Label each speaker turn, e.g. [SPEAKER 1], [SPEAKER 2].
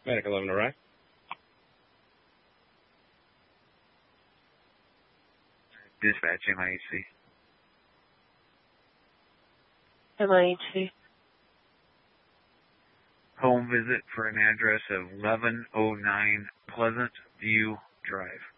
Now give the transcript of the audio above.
[SPEAKER 1] Medic 11 arrive.
[SPEAKER 2] Dispatch MIHC.
[SPEAKER 3] MIHC.
[SPEAKER 2] Home visit for an address of 1109 Pleasant View Drive.